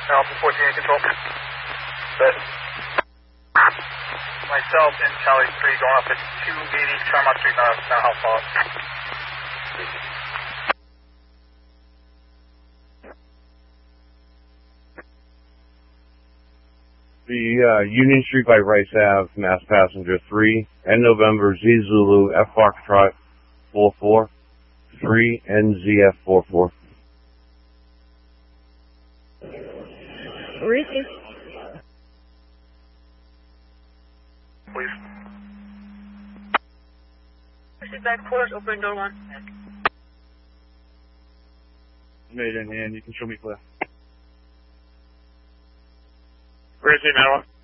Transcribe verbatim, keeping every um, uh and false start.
Alpha fourteen control. But myself and Charlie three going up at two eighty Charmont Street, now, now how far? The uh, Union Street by Rice Ave, Mass Passenger three, N November Z Zulu F Foxtrot four four, three N Z F four four. Receive. Please. Receive back quarters, open door one. Made in hand, you can show me clear. Receive, Madeline.